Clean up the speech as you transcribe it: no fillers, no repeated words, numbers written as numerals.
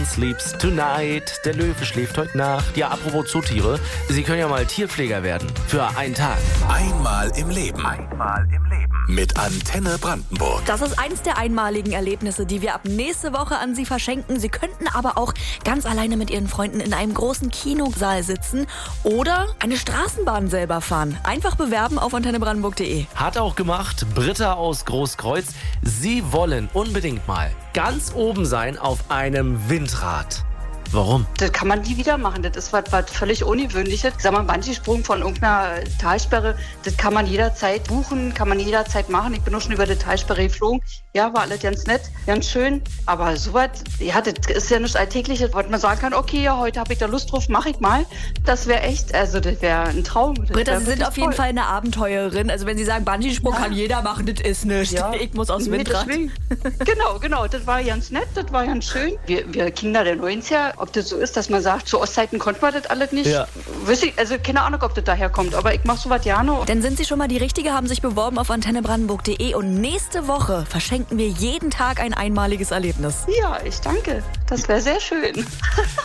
Lion sleeps tonight. Der Löwe schläft heute Nacht. Ja, apropos Zootiere, Sie können ja mal Tierpfleger werden. Für einen Tag. Einmal im Leben. Mit Antenne Brandenburg. Das ist eins der einmaligen Erlebnisse, die wir ab nächste Woche an Sie verschenken. Sie könnten aber auch ganz alleine mit Ihren Freunden in einem großen Kinosaal sitzen oder eine Straßenbahn selber fahren. Einfach bewerben auf antennebrandenburg.de. Hat auch gemacht Britta aus Großkreuz. Sie wollen unbedingt mal ganz oben sein auf einem Windrad. Warum? Das kann man nie wieder machen. Das ist was völlig Ungewöhnliches. Ich sag mal, Bungee-Sprung von irgendeiner Talsperre, das kann man jederzeit buchen, kann man jederzeit machen. Ich bin auch schon über die Talsperre geflogen. Ja, war alles ganz nett, ganz schön. Aber sowas, ja, das ist ja nichts Alltägliches, was man sagen kann, okay, ja, heute habe ich da Lust drauf, mache ich mal. Das wäre echt, also das wäre ein Traum. Britta, Sie sind auf jeden Fall eine Abenteurerin. Also wenn Sie sagen, Bungee-Sprung kann jeder machen, das ist nichts. Ja. Ich muss aus dem Windrad. Genau, das war ganz nett, das war ganz schön. Wir Kinder der 90er, ob das so ist, dass man sagt, zu Ostzeiten konnte man das alles nicht. Ja. Also keine Ahnung, ob das daher kommt, aber ich mache sowas gerne. Dann sind Sie schon mal die Richtige, haben sich beworben auf antennebrandenburg.de und nächste Woche verschenken wir jeden Tag ein einmaliges Erlebnis. Ja, ich danke. Das wäre sehr schön.